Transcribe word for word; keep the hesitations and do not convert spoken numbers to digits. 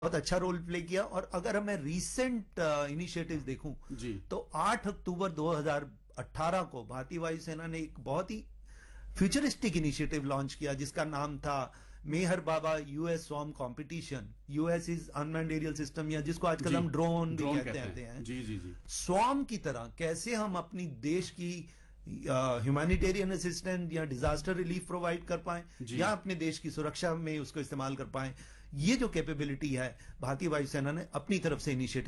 बहुत अच्छा role play किया। और अगर मैं रीसेंट इनिशिएटिव्स देखूं जी तो आठ अक्टूबर दो हज़ार अठारह को भारतीय वायुसेना ने एक बहुत ही फ्यूचरिस्टिक इनिशिएटिव लॉन्च किया जिसका नाम था मेहर बाबा US swarm competition. US is unmanned aerial system, या जिसको आजकल जी हम ड्रोन भी ड्रोन कहते कहते हैं, हैं। जी जी जी स्वॉर्म की तरह कैसे हम अपनी देश की ह्यूमैनिटेरियन असिस्टेंट या डिजास्टर रिलीफ प्रोवाइड कर पाएं जी या अपने देश की सुरक्षा में उसको इस्तेमाल कर पाएं। ये जो कैपेबिलिटी है भारतीय वायुसेना ने अपनी तरफ से इनिशिएटिव